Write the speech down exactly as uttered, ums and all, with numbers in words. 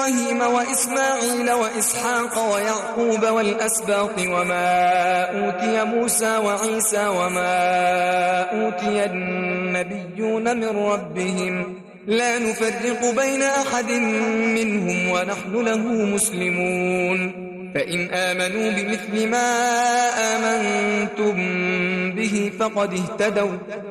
إبراهيم وإسماعيل وإسحاق ويعقوب والأسباط وما أوتي موسى وعيسى وما أوتي النبيون من ربهم لا نفرق بين أحد منهم ونحن له مسلمون فإن آمنوا بمثل ما آمنتم به فقد اهتدوا